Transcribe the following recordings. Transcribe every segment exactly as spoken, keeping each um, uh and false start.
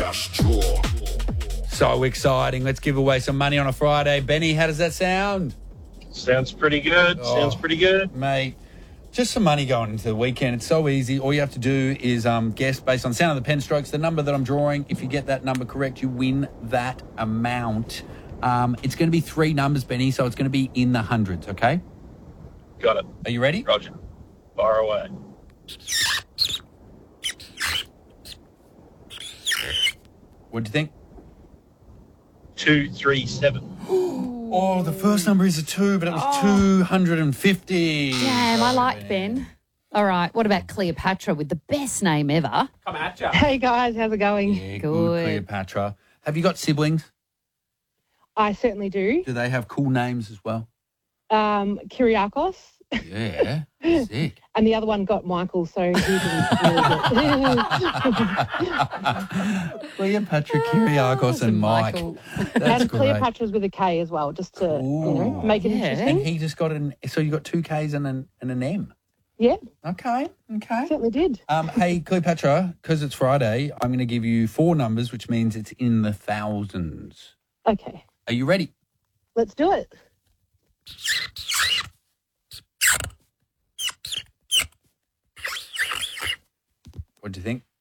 Cash draw. So exciting. Let's give away some money on a Friday. Benny, how does that sound? Sounds pretty good. Oh. Sounds pretty good. Mate, just some money going into the weekend. It's so easy. All you have to do is um, guess based on the sound of the pen strokes, the number that I'm drawing. If you get that number correct, you win that amount. Um, it's going to be three numbers, Benny, so it's going to be in the hundreds, okay? Got it. Are you ready? Roger. Far away. What do you think? Two, three, seven. Oh, the first number is a two, but it was two hundred fifty. Damn, I like Ben. All right, what about Cleopatra with the best name ever? Come at ya. Hey guys, how's it going? Yeah, good, Good. Cleopatra. Have you got siblings? I certainly do. Do they have cool names as well? Um, Kyriakos, Yeah, sick. and the other one got Michael, so he didn't really Cleopatra, Kyriakos, and Mike. Michael. That's and great. Cleopatra's with a K as well, just to you know Ooh. make it Yeah. interesting. And he just got an. So you got two K's and an and an M. Yeah, Okay, okay. certainly did. Um, hey, Cleopatra, because it's Friday, I'm going to give you four numbers, which means it's in the thousands. Okay, Are you ready? let's do it. What do you think?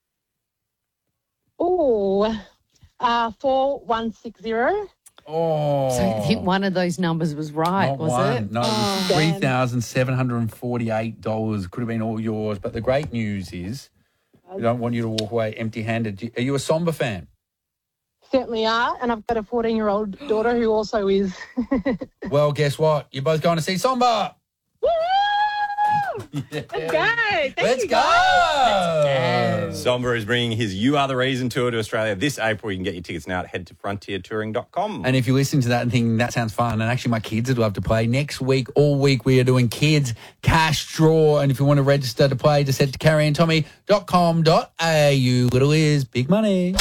Oh, uh, four one six zero. Oh, So I think one of those numbers was right, not was one. it? No, it was Oh, three damn. thousand seven hundred and forty-eight dollars. Could have been all yours, but the great news is, we don't want you to walk away empty-handed. Are you a Somber fan? Certainly are, and I've got a fourteen-year-old daughter who also is. Well, guess what? You're both going to see Somber. Woo! Yeah. Let's go! Thank Let's you, go. go. Somber is bringing his You Are the Reason tour to Australia this April. You can get your tickets now at head to frontier touring dot com. And if you're listening to that and thinking that sounds fun, and actually my kids would love to play, next week, all week, we are doing Kids Cash Draw. And if you want to register to play, just head to carrie and tommy dot com dot a u. Little is big money.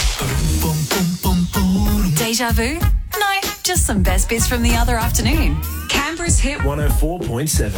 Deja vu? No, just some best bits from the other afternoon. Canberra's hit one oh four point seven.